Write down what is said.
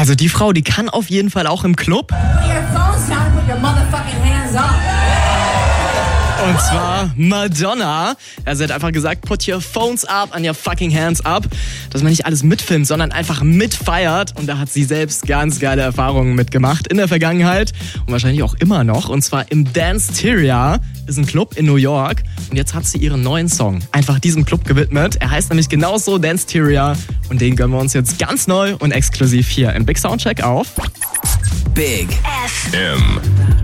Also die Frau, die kann auf jeden Fall auch im Club. Put your phones down and put your motherfucking hands up. Und zwar Madonna. Sie hat einfach gesagt, put your phones up and your fucking hands up. Dass man nicht alles mitfilmt, sondern einfach mitfeiert. Und da hat sie selbst ganz geile Erfahrungen mitgemacht in der Vergangenheit. Und wahrscheinlich auch immer noch. Und zwar im Danceteria. Ist ein Club in New York. Und jetzt hat sie ihren neuen Song einfach diesem Club gewidmet. Er heißt nämlich genauso Danceteria. Und den gönnen wir uns jetzt ganz neu und exklusiv hier im Big Soundcheck auf Big FM.